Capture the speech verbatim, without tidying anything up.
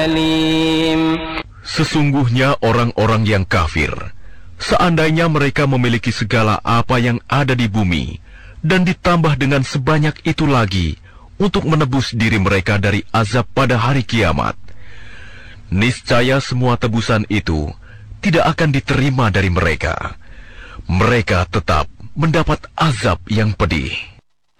أليم. Sesungguhnya orang-orang yang kafir, seandainya mereka memiliki segala apa yang ada di bumi, dan ditambah dengan sebanyak itu lagi untuk menebus diri mereka dari azab pada hari kiamat, niscaya semua tebusan itu tidak akan diterima dari mereka. Mereka tetap mendapat azab yang pedih.